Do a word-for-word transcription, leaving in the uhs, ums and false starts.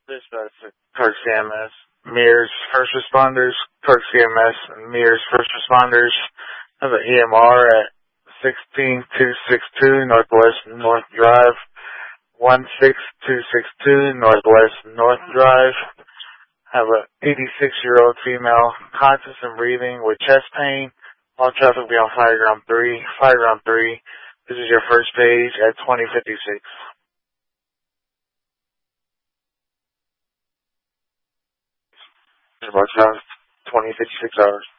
Dispatch at Clark C M S. Mears First Responders, Clark C M S, and Mears First Responders have an E M R at sixteen two sixty-two Northwest North Drive, one six two six two Northwest North Drive. Have an eighty-six-year-old female, conscious and breathing with chest pain. All traffic will be on Fireground three. Fireground three. This is your first page at twenty fifty-six. About twenty fifty-six hours.